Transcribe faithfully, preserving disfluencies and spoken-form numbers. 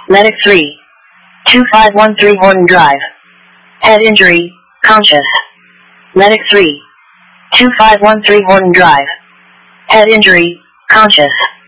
Medic three. two five one three Horton Drive. Head injury, conscious. Medic three. two five one three Horton Drive. Head injury, conscious.